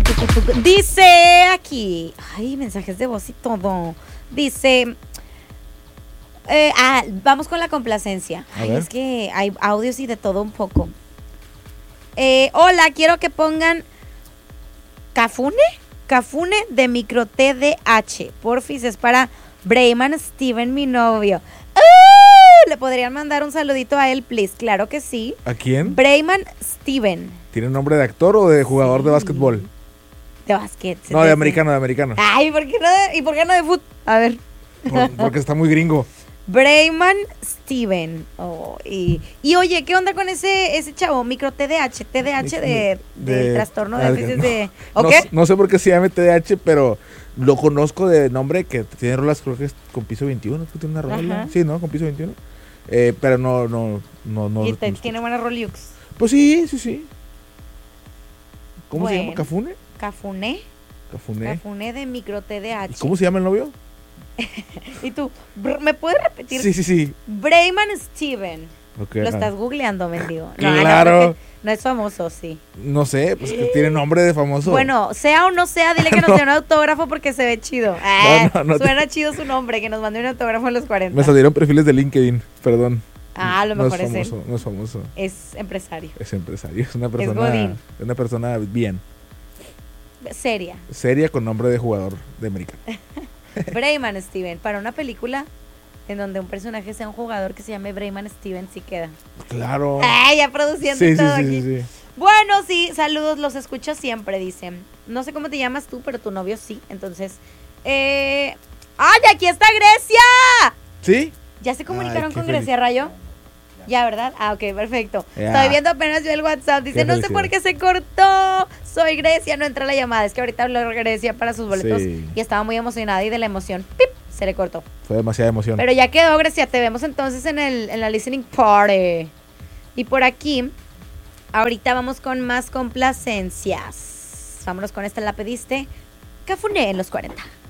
Dice aquí, ay, mensajes de voz y todo. Dice, vamos con la complacencia. Ay, es que hay audios y de todo un poco. Hola, quiero que pongan Cafune de Micro TDH. Porfis, es para Brayman Steven, mi novio. ¿Le podrían mandar un saludito a él, please? Claro que sí. ¿A quién? Brayman Steven. ¿Tiene nombre de actor o de jugador de básquetbol? De básquet. No, de americano. Ay, ¿por qué no de fútbol? A ver. Porque está muy gringo. Brayman Steven. Y oye, ¿qué onda con ese chavo? Micro TDH. TDH de trastorno de déficit de... ¿O qué? No sé por qué se llama TDH, pero lo conozco de nombre, que tiene rolas, creo que es con Piso 21. ¿Que tiene una rola? Sí, ¿no? Con Piso 21. Pero no. ¿Y tiene buena Roliux? Pues sí. ¿Cómo se llama? ¿Cafune? Cafune de Micro TDH. ¿Y cómo se llama el novio? ¿Y tú? ¿Me puedes repetir? Sí. Brayman Steven. Okay, lo estás googleando, mendigo. Claro. No es famoso, sí. No sé, pues que tiene nombre de famoso. Bueno, sea o no sea, dile que nos dé un autógrafo porque se ve chido. Suena chido su nombre, que nos mande un autógrafo a los 40. Me salieron perfiles de LinkedIn, perdón. A lo mejor es él. No es famoso. Es empresario. Es una persona bien. Seria con nombre de jugador de americano. Brayman Steven, para una película en donde un personaje sea un jugador que se llame Brayman Steven, sí queda. Claro. Ya produciendo todo aquí. Sí. Bueno, sí, saludos, los escucho siempre, dicen. No sé cómo te llamas tú, pero tu novio sí. Entonces, ¡ay, aquí está Grecia! ¿Sí? ¿Ya se comunicaron con Grecia, Rayo? Ya, ¿verdad? Ok, perfecto. Estoy viendo apenas yo el WhatsApp. Dice, no sé por qué se cortó. Soy Grecia, no entra la llamada. Es que ahorita habló Grecia para sus boletos y estaba muy emocionada y de la emoción, ¡pip!, se le cortó. Fue demasiada emoción. Pero ya quedó, Grecia. Te vemos entonces en la listening party. Y por aquí, ahorita vamos con más complacencias. Vámonos con esta, la pediste. Cafune en los 40.